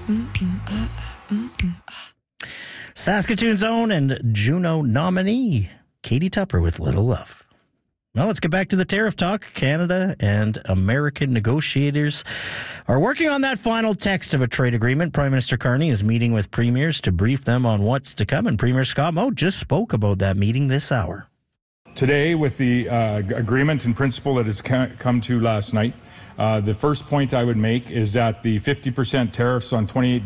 Saskatoon's own and Juno nominee, Katie Tupper with Little Love. Well, let's get back to the tariff talk. Canada and American negotiators are working on that final text of a trade agreement. Prime Minister Carney is meeting with premiers to brief them on what's to come, and Premier Scott Moe just spoke about that meeting this hour. Today, with the agreement in principle that has come to last night, the first point I would make is that the 50% tariffs on 28